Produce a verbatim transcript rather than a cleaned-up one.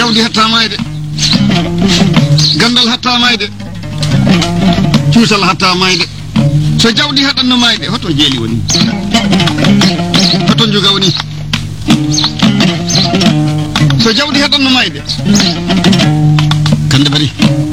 jawdi hatta mayde gandal hatta mayde cuusal hatta mayde so jawdi haɗanno mayde hoto jeeli woni hoto juga woni so jawdi haɗanno mayde kande bari